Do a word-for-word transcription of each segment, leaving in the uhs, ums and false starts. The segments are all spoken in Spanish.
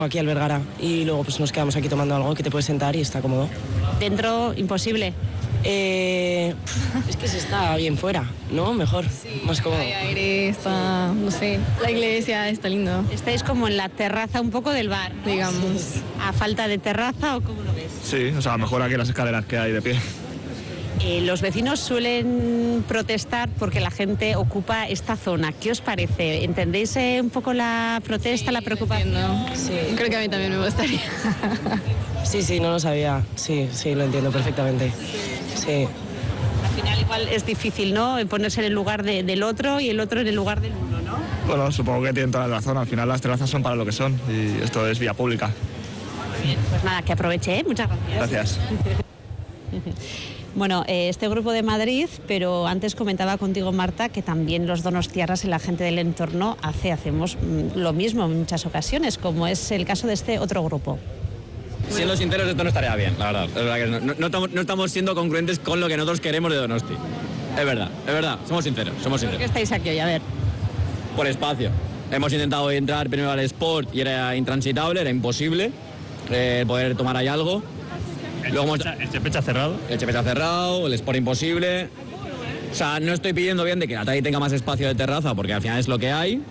aquí al Vergara y luego pues nos quedamos aquí tomando algo que te puedes sentar y está cómodo. Dentro, imposible. Eh, es que se está bien fuera, ¿no? Mejor, sí, más cómodo. Hay aire, está, no sé, la iglesia está lindo. Estáis como en la terraza un poco del bar, ¿no? Digamos. Sí. ¿A falta de terraza o cómo lo ves? Sí, o sea, mejor aquí las escaleras que hay de pie. Eh, los vecinos suelen protestar porque la gente ocupa esta zona. ¿Qué os parece? ¿Entendéis eh, un poco la protesta, Sí, la preocupación? Sí. Creo que a mí también me gustaría. Sí, sí, no lo sabía. Sí, sí, lo entiendo perfectamente. Sí. Al final igual es difícil, ¿no? Ponerse en el lugar de, del otro y el otro en el lugar del uno, ¿no? Bueno, supongo que tienen toda la razón. Al final las terrazas son para lo que son y esto es vía pública. Bien, pues nada, que aproveche, ¿eh? Muchas gracias. Gracias. Bueno, eh, este grupo de Madrid, pero antes comentaba contigo, Marta, que también los donostiarras y la gente del entorno hace, hacemos mm, lo mismo en muchas ocasiones, como es el caso de este otro grupo. Siendo sinceros, esto no estaría bien, la verdad. Es verdad que no, no, no, estamos, no estamos siendo congruentes con lo que nosotros queremos de Donosti. Es verdad, es verdad, somos sinceros, somos ¿Por qué sinceros. estáis aquí hoy? A ver. Por espacio. Hemos intentado entrar primero al Sport y era intransitable, era imposible eh, poder tomar ahí algo. ¿El Luego hemos- Chepecha- el Chepecha cerrado? El Chepecha cerrado, el Sport imposible. O sea, no estoy pidiendo bien de que Atari tenga más espacio de terraza, porque al final es lo que hay.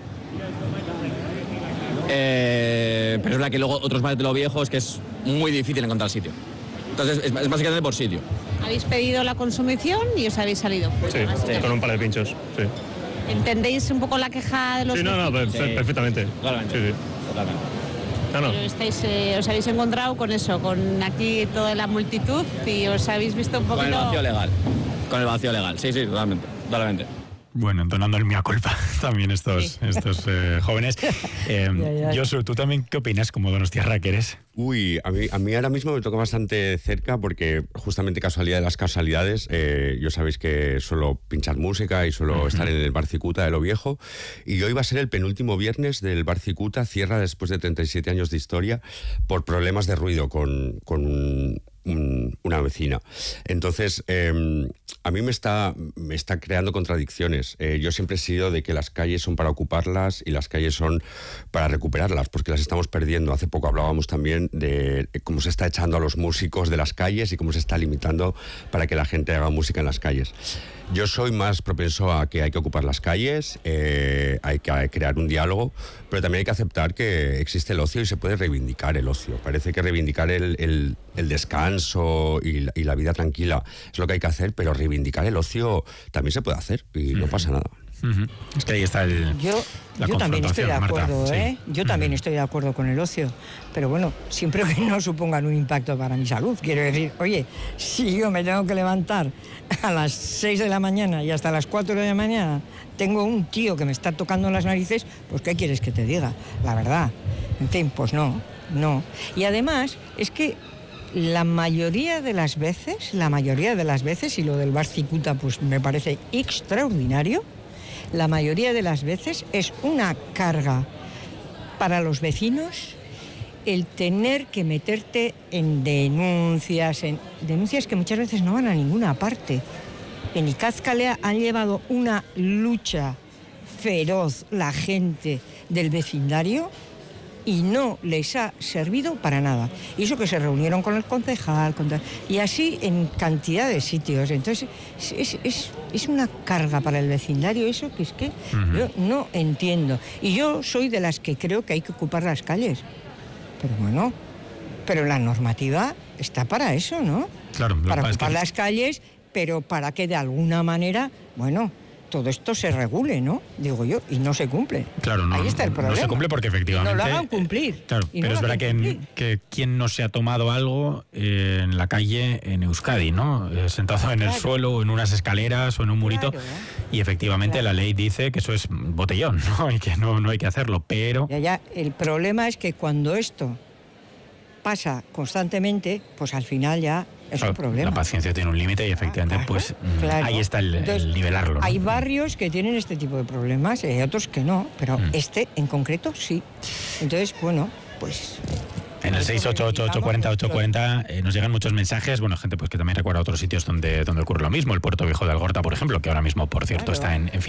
Eh, pero es verdad que luego otros bares de lo viejo es que es muy difícil encontrar sitio. Entonces es, es básicamente por sitio. Habéis pedido la consumición y os habéis salido fuera, Sí, básicamente. con un par de pinchos, sí. ¿Entendéis un poco la queja de los Sí, no, no, vecinos? per- Sí. perfectamente. Totalmente. Sí, sí. Totalmente. No, no. Pero estáis, eh, os habéis encontrado con eso, con aquí toda la multitud y os habéis visto un Con el poquito... vacío legal. Con el vacío legal. Sí, sí, totalmente. Totalmente. Bueno, entonando el mea culpa también estos, Sí. estos eh, jóvenes. Eh, Ya, ya. Josu, ¿tú también qué opinas como donostiarra que eres? Uy, a mí, a mí ahora mismo me toca bastante cerca porque justamente casualidad de las casualidades, eh, yo sabéis que suelo pinchar música y suelo Ujú. estar en el Bar Cicuta de Lo Viejo y hoy va a ser el penúltimo viernes del Bar Cicuta, cierra después de treinta y siete años de historia por problemas de ruido con, con un- un- una vecina. Entonces, eh, a mí me está, me está creando contradicciones. Eh, yo siempre he sido de que las calles son para ocuparlas y las calles son para recuperarlas, porque las estamos perdiendo. Hace poco hablábamos también de cómo se está echando a los músicos de las calles y cómo se está limitando para que la gente haga música en las calles. Yo soy más propenso a que hay que ocupar las calles, eh, hay que crear un diálogo, pero también hay que aceptar que existe el ocio y se puede reivindicar el ocio. Parece que reivindicar el, el- el descanso y la, y la vida tranquila es lo que hay que hacer, pero reivindicar el ocio también se puede hacer y no pasa nada. Ujú. Es que ahí está el, Yo, la yo también estoy de confrontación, Marta. acuerdo, Sí. ¿eh? Yo también Ujú. estoy de acuerdo con el ocio. Pero bueno, siempre que no supongan un impacto para mi salud. Quiero decir, oye, si yo me tengo que levantar a las seis de la mañana y hasta las cuatro de la mañana tengo un tío que me está tocando las narices, pues ¿qué quieres que te diga? La verdad. En fin, pues no, no. Y además, es que la mayoría de las veces, la mayoría de las veces, y lo del Bar Cicuta pues me parece extraordinario, la mayoría de las veces es una carga para los vecinos el tener que meterte en denuncias, en denuncias que muchas veces no van a ninguna parte. En Icazcalea han llevado una lucha feroz la gente del vecindario y no les ha servido para nada. Y eso que se reunieron con el concejal, con tal- y así en cantidad de sitios. Entonces, es, es, es, es una carga para el vecindario eso que es que Ujú. yo no entiendo. Y yo soy de las que creo que hay que ocupar las calles. Pero bueno, pero la normativa está para eso, ¿no? Claro, lo que Para pasa es ocupar que- las calles, pero para que de alguna manera, bueno, todo esto se regule, ¿no? Digo yo, y no se cumple. Claro, no, Ahí está el no problema. se cumple porque Que efectivamente... no lo hagan cumplir. Claro, Y no pero lo es verdad hacen que, cumplir. que quien no se ha tomado algo eh, en la calle en Euskadi, ¿no? Eh, sentado en el Claro. suelo, o en unas escaleras o en un murito. Claro. Y efectivamente Claro. la ley dice que eso es botellón, ¿no? Y que no, no hay que hacerlo, pero... Ya, ya, el problema es que cuando esto pasa constantemente, pues al final ya es claro, un problema. la paciencia tiene un límite y efectivamente Claro, pues mm, claro. ahí está el, el Entonces, nivelarlo, ¿no? Hay barrios que tienen este tipo de problemas y hay otros que no, pero Mm. este en concreto sí. Entonces, bueno, pues... En el seis ocho ocho ocho cuatro cero ocho cuatro cero eh, nos llegan muchos mensajes, bueno, gente pues que también recuerda otros sitios donde, donde ocurre lo mismo, el Puerto Viejo de Algorta, por ejemplo, que ahora mismo, por cierto, Claro. está en, en